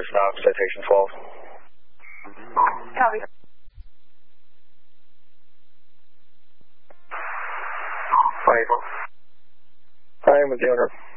knob, citation 12. Copy. I am with the owner.